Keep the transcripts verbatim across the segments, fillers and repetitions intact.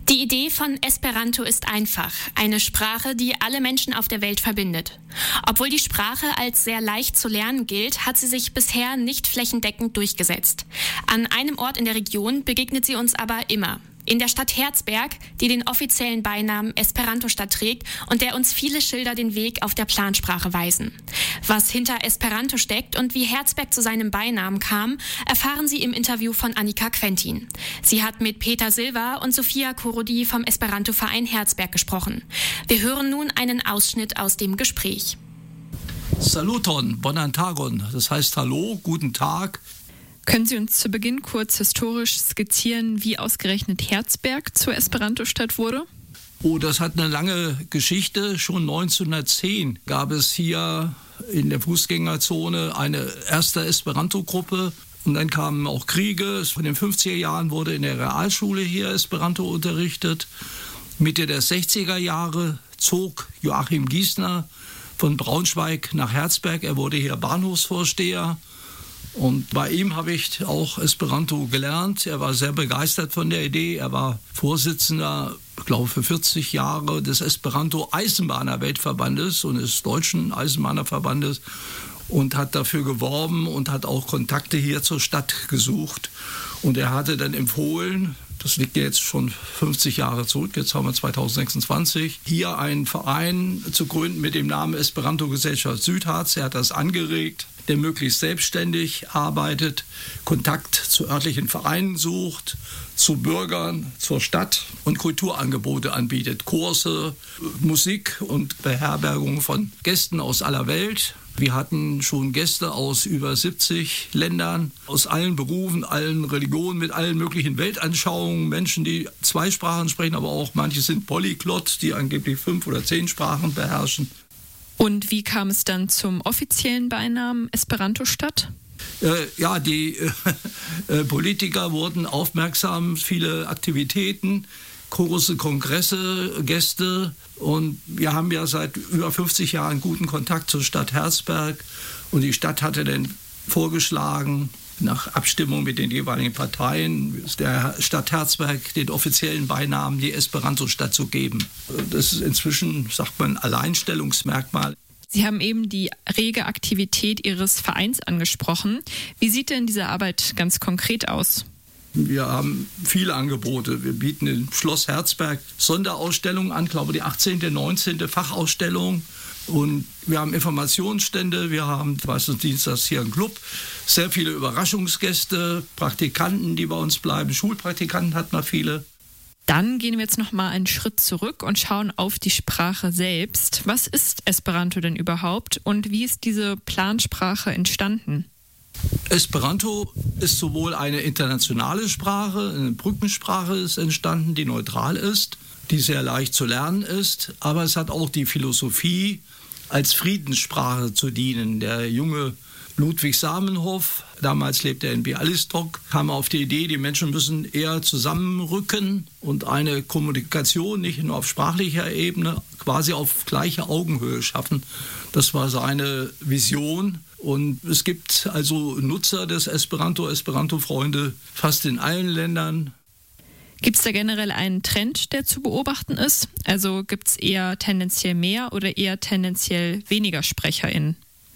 Die Idee von Esperanto ist einfach. Eine Sprache, die alle Menschen auf der Welt verbindet. Obwohl die Sprache als sehr leicht zu lernen gilt, hat sie sich bisher nicht flächendeckend durchgesetzt. An einem Ort in der Region begegnet sie uns aber immer. In der Stadt Herzberg, die den offiziellen Beinamen Esperanto-Stadt trägt und der uns viele Schilder den Weg auf der Plansprache weisen. Was hinter Esperanto steckt und wie Herzberg zu seinem Beinamen kam, erfahren Sie im Interview von Annika Quentin. Sie hat mit Peter Silva und Sophia Korodi vom Esperanto-Verein Herzberg gesprochen. Wir hören nun einen Ausschnitt aus dem Gespräch. Saluton, bonan tagon, das heißt Hallo, guten Tag. Können Sie uns zu Beginn kurz historisch skizzieren, wie ausgerechnet Herzberg zur Esperanto-Stadt wurde? Oh, das hat eine lange Geschichte. Schon neunzehnhundertzehn gab es hier in der Fußgängerzone eine erste Esperanto-Gruppe. Und dann kamen auch Kriege. Von den fünfziger Jahren wurde in der Realschule hier Esperanto unterrichtet. Mitte der sechziger Jahre zog Joachim Giesner von Braunschweig nach Herzberg. Er wurde hier Bahnhofsvorsteher. Und bei ihm habe ich auch Esperanto gelernt. Er war sehr begeistert von der Idee. Er war Vorsitzender, ich glaube, für vierzig Jahre des Esperanto-Eisenbahner-Weltverbandes und des Deutschen Eisenbahnerverbandes und hat dafür geworben und hat auch Kontakte hier zur Stadt gesucht. Und er hatte dann empfohlen, das liegt ja jetzt schon fünfzig Jahre zurück, jetzt haben wir zweitausendsechsundzwanzig, hier einen Verein zu gründen mit dem Namen Esperanto-Gesellschaft Südharz. Er hat das angeregt, der möglichst selbstständig arbeitet, Kontakt zu örtlichen Vereinen sucht, zu Bürgern, zur Stadt und Kulturangebote anbietet. Kurse, Musik und Beherbergung von Gästen aus aller Welt. Wir hatten schon Gäste aus über siebzig Ländern, aus allen Berufen, allen Religionen, mit allen möglichen Weltanschauungen. Menschen, die zwei Sprachen sprechen, aber auch manche sind Polyglott, die angeblich fünf oder zehn Sprachen beherrschen. Und wie kam es dann zum offiziellen Beinamen Esperanto-Stadt? Äh, ja, die äh, Politiker wurden aufmerksam, viele Aktivitäten, große Kongresse, Gäste. Und wir haben ja seit über fünfzig Jahren guten Kontakt zur Stadt Herzberg. Und die Stadt hatte dann vorgeschlagen, nach Abstimmung mit den jeweiligen Parteien, der Stadt Herzberg den offiziellen Beinamen die Esperanto-Stadt zu geben. Das ist inzwischen, sagt man, Alleinstellungsmerkmal. Sie haben eben die rege Aktivität Ihres Vereins angesprochen. Wie sieht denn diese Arbeit ganz konkret aus? Wir haben viele Angebote. Wir bieten im Schloss Herzberg Sonderausstellungen an, glaube die achtzehnte, neunzehnte Fachausstellung. Und wir haben Informationsstände, wir haben meistens dienstags hier einen Club, sehr viele Überraschungsgäste, Praktikanten, die bei uns bleiben, Schulpraktikanten hat man viele. Dann gehen wir jetzt noch mal einen Schritt zurück und schauen auf die Sprache selbst. Was ist Esperanto denn überhaupt und wie ist diese Plansprache entstanden? Esperanto ist sowohl eine internationale Sprache, eine Brückensprache ist entstanden, die neutral ist, die sehr leicht zu lernen ist, aber es hat auch die Philosophie, als Friedenssprache zu dienen. Der junge Ludwig Samenhoff, damals lebte er in Bialystok, kam auf die Idee, die Menschen müssen eher zusammenrücken und eine Kommunikation nicht nur auf sprachlicher Ebene, quasi auf gleicher Augenhöhe schaffen. Das war seine Vision. Und es gibt also Nutzer des Esperanto, Esperanto-Freunde fast in allen Ländern. Gibt es da generell einen Trend, der zu beobachten ist? Also gibt es eher tendenziell mehr oder eher tendenziell weniger SprecherInnen?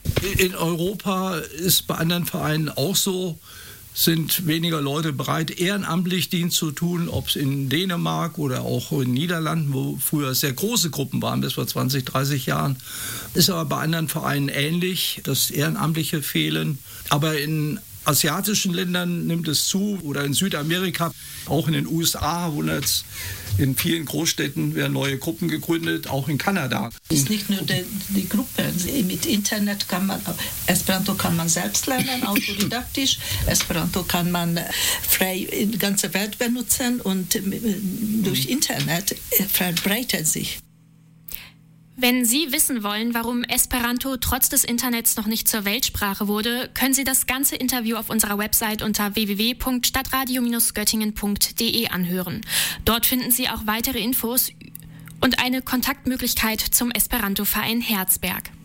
In Europa ist bei anderen Vereinen auch so, sind weniger Leute bereit, ehrenamtlich Dienst zu tun, ob es in Dänemark oder auch in den Niederlanden, wo früher sehr große Gruppen waren, bis vor zwanzig, dreißig Jahren. Ist aber bei anderen Vereinen ähnlich, dass Ehrenamtliche fehlen. Aber in asiatischen Ländern nimmt es zu oder in Südamerika, auch in den U S A wundert es. In vielen Großstädten werden neue Gruppen gegründet, auch in Kanada. Es ist nicht nur die, die Gruppe. Mit Internet kann man, Esperanto kann man selbst lernen, autodidaktisch. Esperanto kann man frei in der ganzen Welt benutzen und durch Internet verbreitet sich. Wenn Sie wissen wollen, warum Esperanto trotz des Internets noch nicht zur Weltsprache wurde, können Sie das ganze Interview auf unserer Website unter w w w punkt stadtradio Bindestrich göttingen punkt d e anhören. Dort finden Sie auch weitere Infos und eine Kontaktmöglichkeit zum Esperanto-Verein Herzberg.